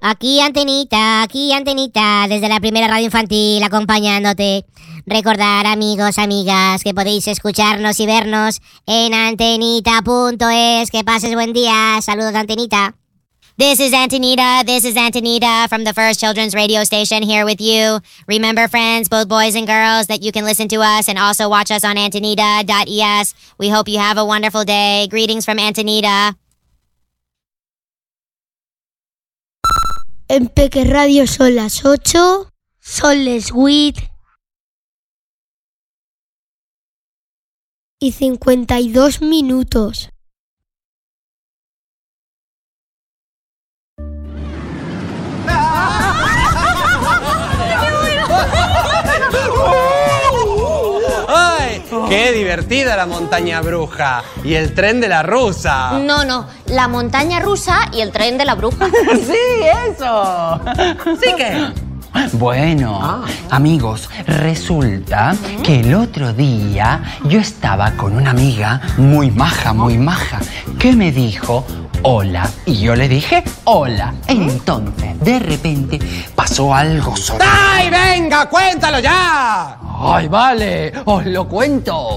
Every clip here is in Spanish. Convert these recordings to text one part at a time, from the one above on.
Aquí Antenita, desde la primera radio infantil acompañándote. Recordar, amigos, amigas, que podéis escucharnos y vernos en antenita.es. Que pases buen día. Saludos, Antenita. This is Antonita from the First Children's Radio Station here with you. Remember, friends, both boys and girls, that you can listen to us and also watch us on antonita.es. We hope you have a wonderful day. Greetings from Antonita. En Peque Radio son las 8, son les 8 y 52 minutos. ¡Ay! ¡Qué divertida la montaña bruja! Y el tren de la rusa. No, la montaña rusa y el tren de la bruja. ¡Sí, eso! ¿Sí qué? Bueno, amigos, resulta que el otro día yo estaba con una amiga muy maja, que me dijo hola. Y yo le dije hola. Entonces, de repente, pasó algo sobre... ¡Ay, venga, cuéntalo ya! ¡Ay, vale! ¡Os lo cuento!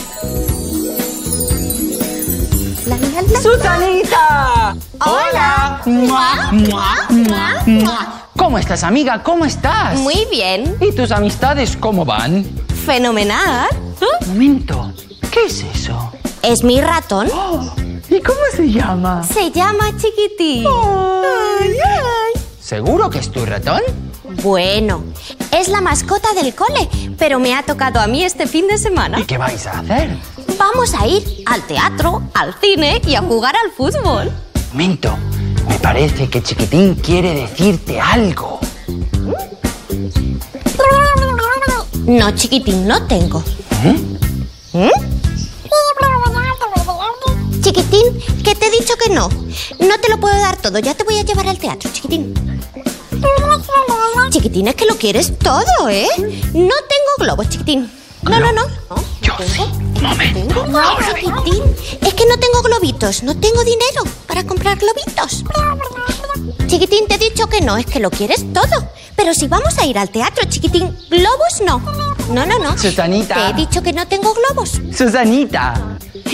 ¡Susanita! ¡Hola! ¡Mua, mua, mua, mua! ¿Cómo estás, amiga? ¿Cómo estás? Muy bien. ¿Y tus amistades cómo van? Fenomenal. Un momento, ¿qué es eso? Es mi ratón. Oh, ¿y cómo se llama? Se llama Chiquitín. Ay, ay. ¿Seguro que es tu ratón? Bueno, es la mascota del cole, pero me ha tocado a mí este fin de semana. ¿Y qué vais a hacer? Vamos a ir al teatro, al cine y a jugar al fútbol. Un momento, me parece que Chiquitín quiere decirte algo. No, Chiquitín, no tengo. Chiquitín, que te he dicho que no. No te lo puedo dar todo, ya te voy a llevar al teatro, Chiquitín. Chiquitín, es que lo quieres todo, ¿eh? No tengo globos, Chiquitín. No. Yo sí, un momento. No, Chiquitín, es que no tengo globitos, no tengo dinero para comprar globitos. Chiquitín, te he dicho que no, es que lo quieres todo. Pero si vamos a ir al teatro, Chiquitín, globos no. No. Susanita. Te he dicho que no tengo globos. Susanita.